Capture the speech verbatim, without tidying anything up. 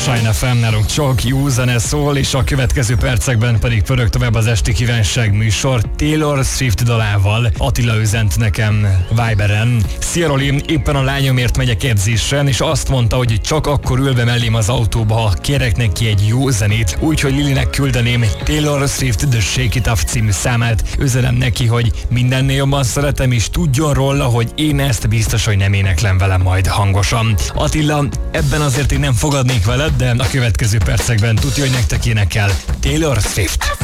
Shine ef em, nálunk csak jó zene szól, és a következő percekben pedig pörög tovább az esti kívánság műsor Taylor Swift dalával. Attila üzent nekem Viberen. Szia Roli, éppen a lányomért megyek edzésre, és azt mondta, hogy csak akkor ül be mellém az autóba, ha kérek neki egy jó zenét, úgyhogy Lilinek küldeném Taylor Swift The Shake It Off című számát. Üzenem neki, hogy mindennél jobban szeretem, és tudjon róla, hogy én ezt biztos, hogy nem éneklem vele majd hangosan. Attila, ebben azért én nem fogadnék veled, de a következő percekben tudja, hogy nektek énekel Taylor Swift.